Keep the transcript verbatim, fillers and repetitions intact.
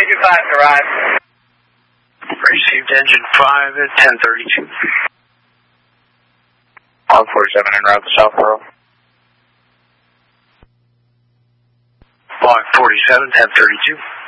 Engine five, arrive. Received engine five at ten thirty-two. R forty-seven en route to Southborough. Block forty-seven, ten thirty-two.